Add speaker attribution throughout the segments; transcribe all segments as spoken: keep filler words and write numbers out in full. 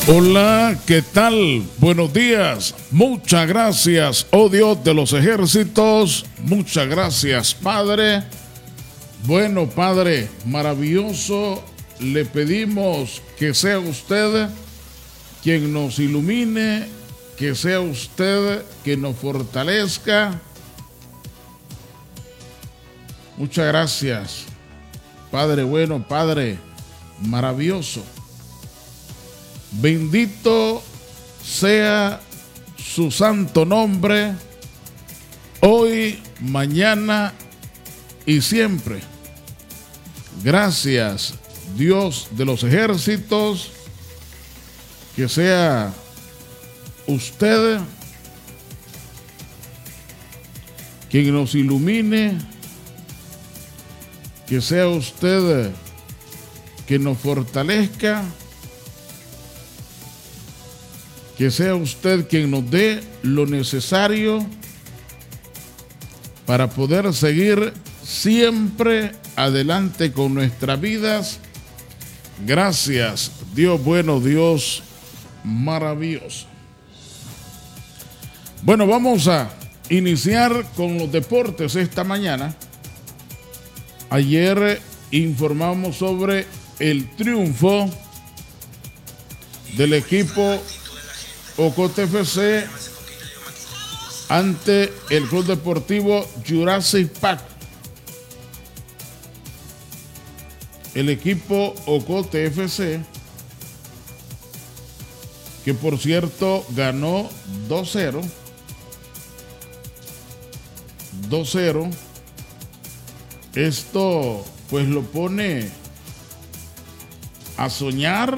Speaker 1: Hola, ¿qué tal? Buenos días. Muchas gracias, oh Dios de los ejércitos. Muchas gracias, Padre. Bueno, Padre maravilloso, le pedimos que sea usted quien nos ilumine, que sea usted quien nos fortalezca. Muchas gracias, Padre bueno, Padre maravilloso. Bendito sea su santo nombre, hoy, mañana y siempre. Gracias, Dios de los ejércitos, que sea usted quien nos ilumine, que sea usted quien nos fortalezca, que sea usted quien nos dé lo necesario para poder seguir siempre adelante con nuestras vidas. Gracias, Dios bueno, Dios maravilloso. Bueno, vamos a iniciar con los deportes esta mañana. Ayer informamos sobre el triunfo del equipo Ocote F C ante el Club Deportivo Jurassic Park. El equipo Ocote F C, que por cierto ganó dos cero. dos cero. Esto pues lo pone a soñar,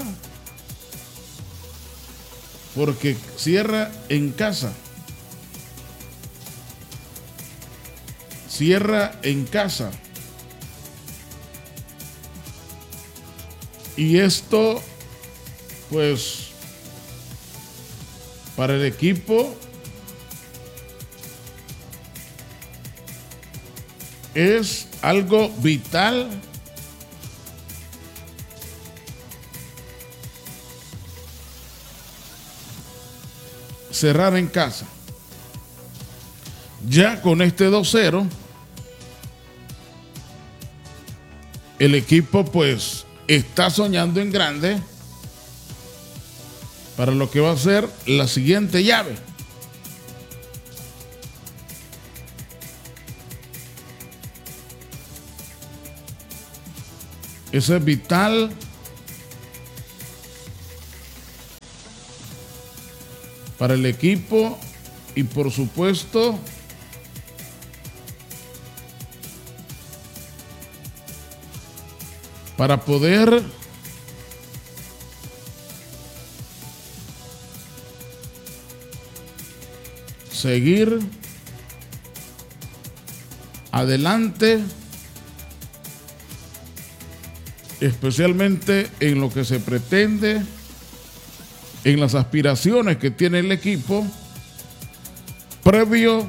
Speaker 1: porque cierra en casa. Cierra en casa. Y esto, pues, para el equipo es algo vital. Cerrar en casa. Ya con este dos cero, el equipo pues está soñando en grande para lo que va a ser la siguiente llave. Eso es vital para el equipo y por supuesto para poder seguir adelante, especialmente en lo que se pretende, en las aspiraciones que tiene el equipo previo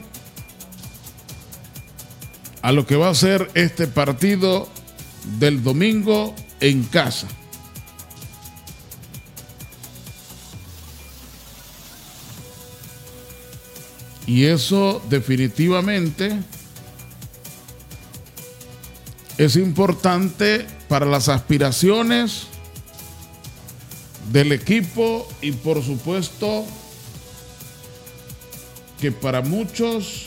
Speaker 1: a lo que va a ser este partido del domingo en casa. Y eso definitivamente es importante para las aspiraciones del equipo y por supuesto que para muchos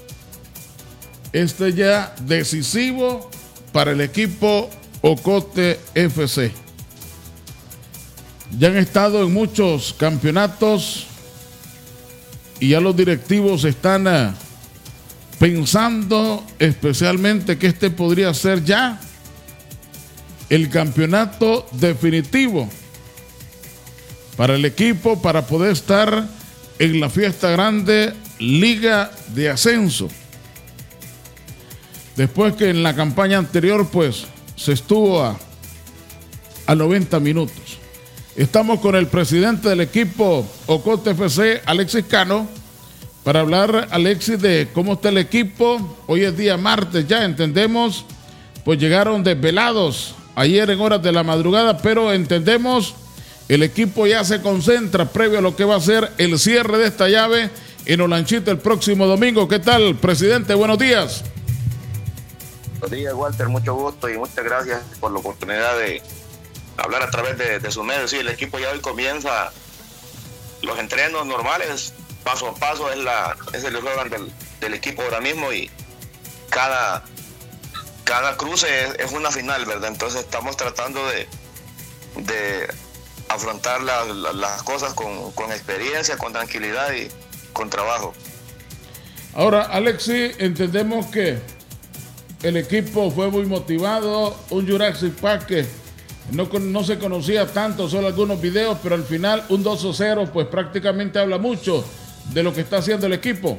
Speaker 1: este ya decisivo para el equipo Ocote F C. Ya han estado en muchos campeonatos y ya los directivos están uh, pensando especialmente que este podría ser ya el campeonato definitivo para el equipo, para poder estar en la fiesta grande Liga de Ascenso. Después que en la campaña anterior pues se estuvo a, a noventa minutos. Estamos con el presidente del equipo Ocote F C, Alexis Cano, para hablar, Alexis, de cómo está el equipo. Hoy es día martes, ya entendemos, pues llegaron desvelados ayer en horas de la madrugada, pero entendemos el equipo ya se concentra previo a lo que va a ser el cierre de esta llave en Olanchito el próximo domingo. ¿Qué tal, presidente? Buenos días.
Speaker 2: Buenos días, Walter. Mucho gusto y muchas gracias por la oportunidad de hablar a través de, de su medio. Sí, el equipo ya hoy comienza los entrenos normales, paso a paso, es, la, es el eslogan del, del equipo ahora mismo, y cada, cada cruce es, es una final, ¿verdad? Entonces estamos tratando de, de afrontar la, la, las cosas con, con experiencia, con tranquilidad y con trabajo.
Speaker 1: Ahora, Alexis, entendemos que el equipo fue muy motivado, un Jurassic Park que no, no se conocía tanto, solo algunos videos, pero al final un dos a cero pues prácticamente habla mucho de lo que está haciendo el equipo.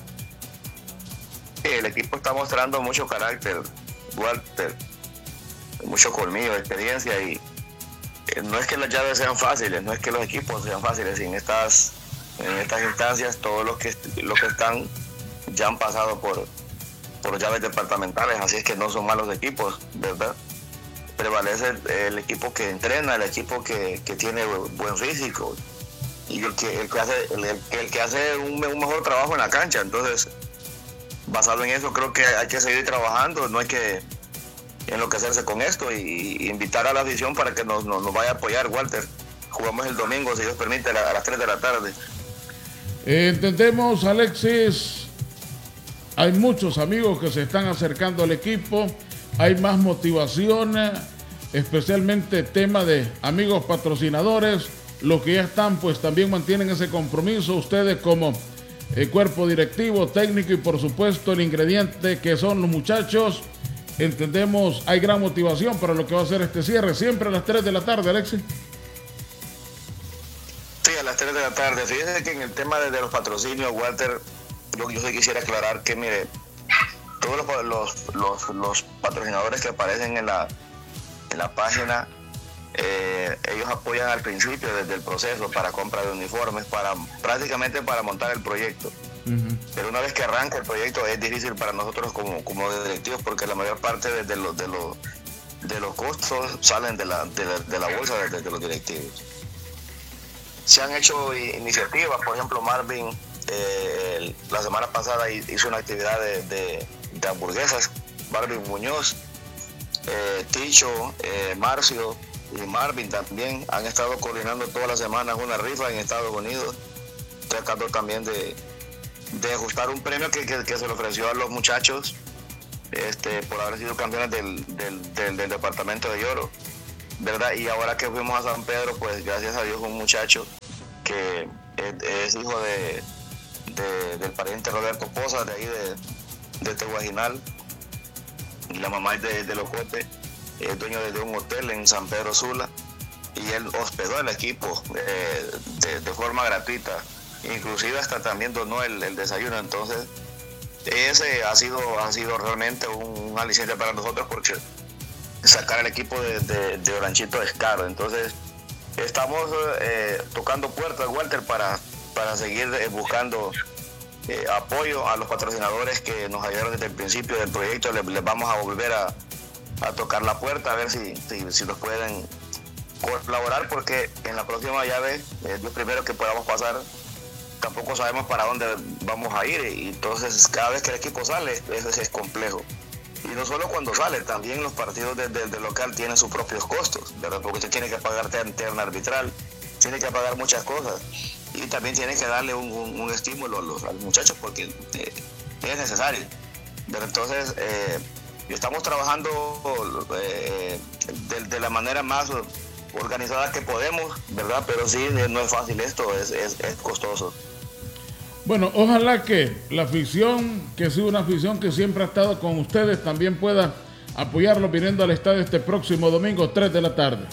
Speaker 2: Sí, el equipo está mostrando mucho carácter, Walter, mucho colmillo, experiencia, y no es que las llaves sean fáciles, no es que los equipos sean fáciles, en estas, en estas instancias todos los que, los que están ya han pasado por, por llaves departamentales, así es que no son malos equipos, ¿verdad? Prevalece el, el equipo que entrena, el equipo que, que tiene buen físico y el que, el que hace, el, el que hace un, un mejor trabajo en la cancha. Entonces, basado en eso, creo que hay que seguir trabajando, no hay que enloquecerse con esto, y, y invitar a la afición para que nos, nos, nos vaya a apoyar, Walter. Jugamos el domingo, si Dios permite, a, a las tres de la tarde.
Speaker 1: Eh, entendemos, Alexis, hay muchos amigos que se están acercando al equipo, hay más motivación, especialmente tema de amigos patrocinadores. Los que ya están pues también mantienen ese compromiso, ustedes como eh, cuerpo directivo, técnico y por supuesto el ingrediente que son los muchachos. Entendemos, hay gran motivación para lo que va a ser este cierre, siempre a las tres de la tarde, Alexis.
Speaker 2: Sí, a las tres de la tarde. Fíjense que en el tema de, de los patrocinios, Walter, yo, yo sí quisiera aclarar que, mire, todos los, los, los, los patrocinadores que aparecen en la, en la página, eh, ellos apoyan al principio desde el proceso para compra de uniformes, para prácticamente para montar el proyecto. Uh-huh. Pero una vez que arranca el proyecto es difícil para nosotros como, como directivos, porque la mayor parte de, de, los, de, los, de los costos salen de la, de la, de la bolsa de, de los directivos. Se han hecho iniciativas, por ejemplo, Marvin eh, la semana pasada hizo una actividad de, de de hamburguesas, Marvin Muñoz, eh, Ticho, eh, Marcio y Marvin también han estado coordinando todas las semanas una rifa en Estados Unidos, tratando también de, de ajustar un premio que, que, que se le ofreció a los muchachos este, por haber sido campeones del, del, del, del departamento de Lloro, ¿verdad? Y ahora que fuimos a San Pedro, pues gracias a Dios un muchacho que es, es hijo de, de, del pariente Roberto Poza, de ahí de de Teguaginal, y la mamá es de, de Locote, es dueño de, de un hotel en San Pedro Sula, y él hospedó al equipo eh, de, de forma gratuita, inclusive hasta también donó el, el desayuno. Entonces ese ha sido, ha sido realmente un, un aliciente para nosotros, porque sacar al equipo de, de, de Olanchito es caro. Entonces estamos eh, tocando puertas, Walter, para, para seguir eh, buscando Eh, apoyo a los patrocinadores que nos ayudaron desde el principio del proyecto. Les, les vamos a volver a, a tocar la puerta a ver si, si, si nos pueden colaborar, porque en la próxima llave es lo primero que podamos pasar, tampoco sabemos para dónde vamos a ir, y entonces cada vez que el equipo sale eso es complejo, y no solo cuando sale, también los partidos del de, de local tienen sus propios costos, ¿verdad? Porque usted tiene que pagar terna arbitral, tiene que pagar muchas cosas, y también tiene que darle un, un, un estímulo a los, a los muchachos, porque eh, es necesario. Pero entonces eh, estamos trabajando eh, de, de la manera más organizada que podemos, ¿verdad? Pero sí, no es fácil esto, es, es, es costoso.
Speaker 1: Bueno, ojalá que la afición, que sea una afición que siempre ha estado con ustedes, también pueda apoyarlo viniendo al estadio este próximo domingo, tres de la tarde.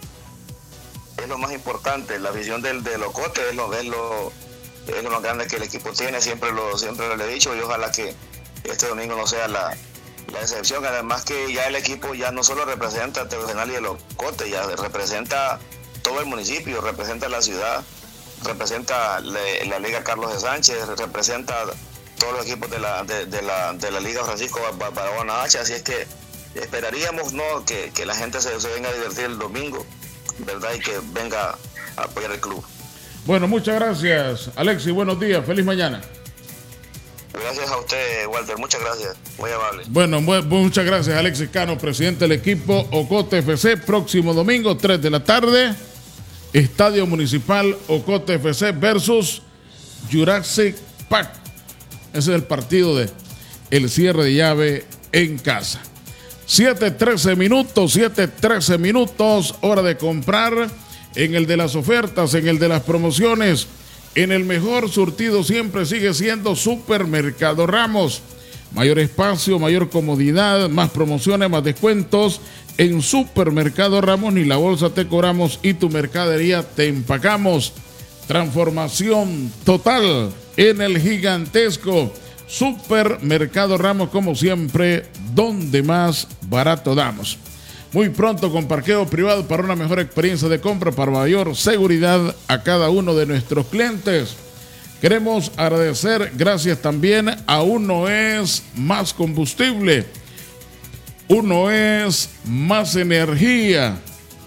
Speaker 2: Es lo más importante, la visión del de Locote es lo, es lo es lo más grande que el equipo tiene, siempre lo siempre lo he dicho, y ojalá que este domingo no sea la, la excepción. Además que ya el equipo ya no solo representa a Teguagenal y el Locote, ya representa todo el municipio, representa la ciudad, representa la, la Liga Carlos de Sánchez, representa todos los equipos de la de, de la de la Liga Francisco Barahona H, así es que esperaríamos no que, que la gente se, se venga a divertir el domingo, ¿verdad? Y que venga a apoyar el club.
Speaker 1: Bueno, muchas gracias, Alexis. Buenos días. Feliz mañana.
Speaker 2: Gracias a usted, Walter. Muchas gracias. Muy amable.
Speaker 1: Bueno, muchas gracias, Alexis Cano, presidente del equipo Ocote F C. Próximo domingo, tres de la tarde, Estadio Municipal Ocote F C versus Jurassic Park. Ese es el partido de el cierre de llave en casa. siete trece minutos, siete trece minutos, hora de comprar en el de las ofertas, en el de las promociones. En el mejor surtido siempre sigue siendo Supermercado Ramos. Mayor espacio, mayor comodidad, más promociones, más descuentos. En Supermercado Ramos ni la bolsa te cobramos y tu mercadería te empacamos. Transformación total en el gigantesco Supermercado Ramos, como siempre, donde más barato damos. Muy pronto con parqueo privado para una mejor experiencia de compra, para mayor seguridad a cada uno de nuestros clientes. Queremos agradecer, gracias también a Uno Es Más Combustible. Uno Es Más Energía.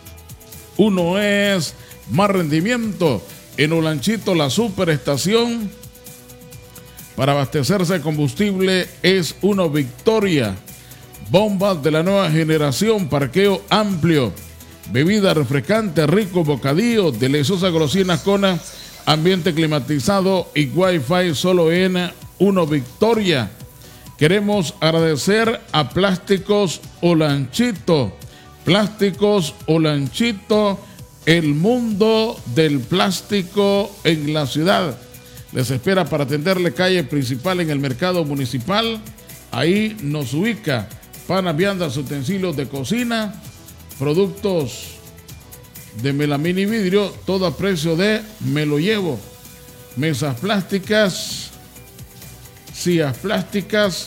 Speaker 1: Uno Es Más Rendimiento. En Olanchito, la superestación para abastecerse de combustible es Uno Victoria. Bombas de la nueva generación, parqueo amplio, bebida refrescante, rico bocadillo, deliciosas golosinas con ambiente climatizado y wifi solo en Uno Victoria. Queremos agradecer a Plásticos Olanchito. Plásticos Olanchito, el mundo del plástico en la ciudad. Les espera para atenderle calle principal en el mercado municipal. Ahí nos ubica. Panas, viandas, utensilios de cocina, productos de melamina y vidrio, todo a precio de me lo llevo. Mesas plásticas, sillas plásticas,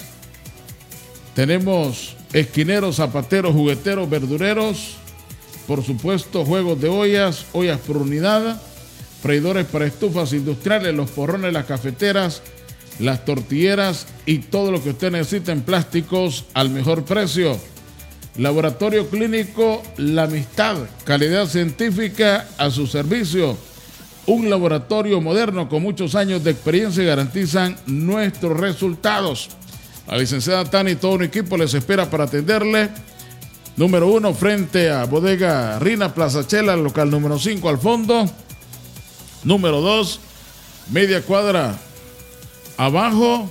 Speaker 1: tenemos esquineros, zapateros, jugueteros, verdureros, por supuesto juegos de ollas, ollas por unidad, freidores para estufas industriales, los porrones, las cafeteras, las tortilleras y todo lo que usted necesita en plásticos al mejor precio. Laboratorio Clínico La Amistad, calidad científica a su servicio. Un laboratorio moderno con muchos años de experiencia y garantizan nuestros resultados. La licenciada Tani y todo un equipo les espera para atenderle. Número uno, frente a Bodega Rina, Plaza Chela, local número cinco al fondo. Número dos, media cuadra abajo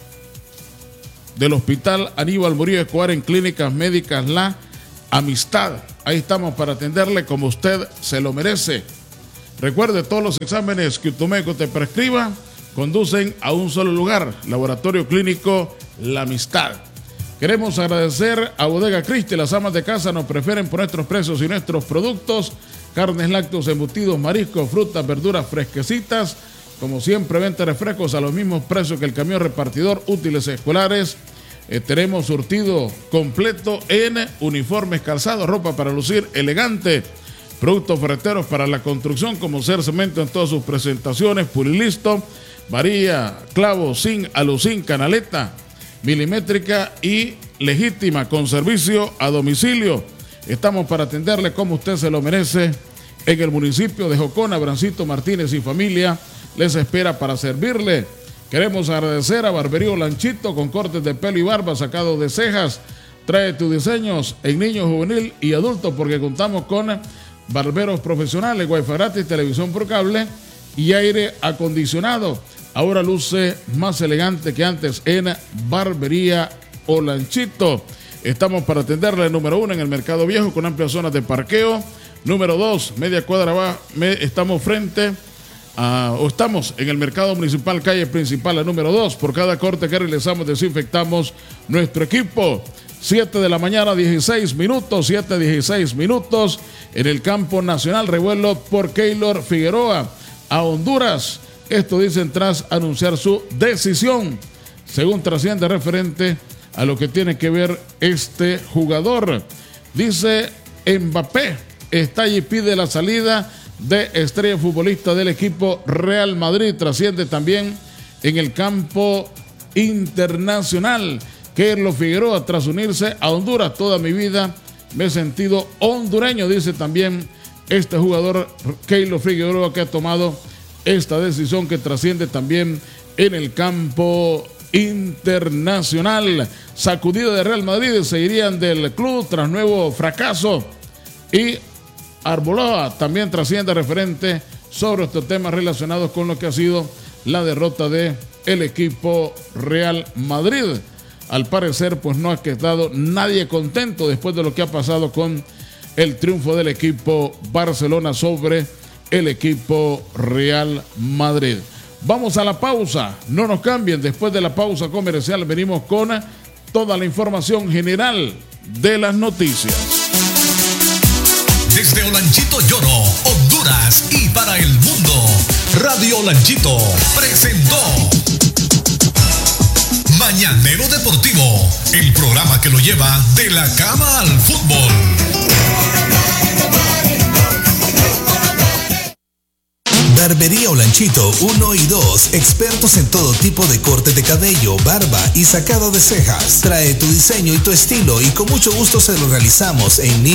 Speaker 1: del Hospital Aníbal Murillo Escobar en Clínicas Médicas La Amistad. Ahí estamos para atenderle como usted se lo merece. Recuerde, todos los exámenes que tu médico te prescriba conducen a un solo lugar, Laboratorio Clínico La Amistad. Queremos agradecer a Bodega Cristi. Las amas de casa nos prefieren por nuestros precios y nuestros productos. Carnes, lácteos, embutidos, mariscos, frutas, verduras fresquecitas. Como siempre, venta de refrescos a los mismos precios que el camión repartidor, útiles escolares. Eh, tenemos surtido completo en uniformes, calzados, ropa para lucir elegante, productos ferreteros para la construcción, como Ser Cemento en todas sus presentaciones, Pulilisto, varilla, clavo, zinc, alucín, canaleta, milimétrica y legítima, con servicio a domicilio. Estamos para atenderle como usted se lo merece en el municipio de Jocona. Brancito Martínez y familia les espera para servirle. Queremos agradecer a Barbería Olanchito, con cortes de pelo y barba, sacado de cejas. Trae tus diseños en niño, juvenil y adulto, porque contamos con barberos profesionales, wifi gratis, televisión por cable y aire acondicionado. Ahora luce más elegante que antes en Barbería Olanchito. Estamos para atenderle, número uno, en el Mercado Viejo, con amplias zonas de parqueo. Número dos, media cuadra abajo, estamos frente a, o estamos en el Mercado Municipal, calle principal, la número dos. Por cada corte que realizamos, desinfectamos nuestro equipo. siete de la mañana, dieciséis minutos, siete, dieciséis minutos, en el campo nacional, revuelo por Keylor Figueroa a Honduras. Esto dicen tras anunciar su decisión, según trasciende referente a lo que tiene que ver este jugador. Dice Mbappé, estalla y pide la salida de estrella futbolista del equipo Real Madrid. Trasciende también en el campo internacional. Keylor Figueroa, tras unirse a Honduras, toda mi vida me he sentido hondureño, dice también este jugador Keylor Figueroa, que ha tomado esta decisión que trasciende también en el campo internacional. Sacudida de Real Madrid, se irían del club tras nuevo fracaso, y Arbeloa también trasciende referente sobre estos temas relacionados con lo que ha sido la derrota de el equipo Real Madrid. Al parecer, pues no ha quedado nadie contento después de lo que ha pasado con el triunfo del equipo Barcelona sobre el equipo Real Madrid. Vamos a la pausa, no nos cambien. Después de la pausa comercial venimos con toda la información general de las noticias.
Speaker 3: Desde Olanchito Lloro, Honduras y para el mundo, Radio Olanchito presentó Mañanero Deportivo, el programa que lo lleva de la cama al fútbol. Barbería Olanchito uno y dos, expertos en todo tipo de corte de cabello, barba y sacado de cejas. Trae tu diseño y tu estilo y con mucho gusto se lo realizamos en